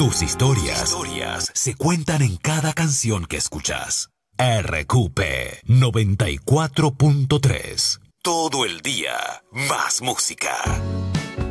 Tus historias se cuentan en cada canción que escuchas. RQP 94.3. Todo el día, más música.